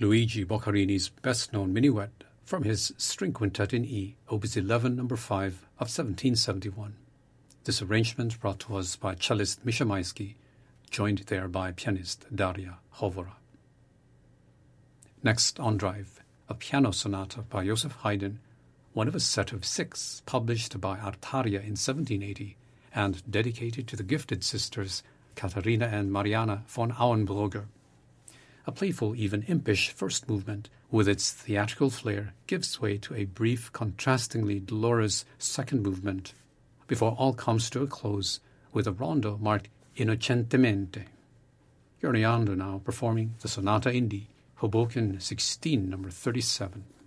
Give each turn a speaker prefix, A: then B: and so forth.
A: Luigi Boccarini's best-known minuet from his String Quintet in E, Opus 11, No. 5 of 1771. This arrangement brought to us by cellist Misha Maisky, joined there by pianist Daria Hovora. Next on Drive, a piano sonata by Joseph Haydn, one of a set of 6 published by Artaria in 1780 and dedicated to the gifted sisters Katharina and Mariana von Auenbrugger. A playful, even impish first movement, with its theatrical flair, gives way to a brief, contrastingly dolorous second movement, before all comes to a close with a rondo marked Innocentemente. Jorny Ando now performing the Sonata in D, Hoboken 16, No. 37.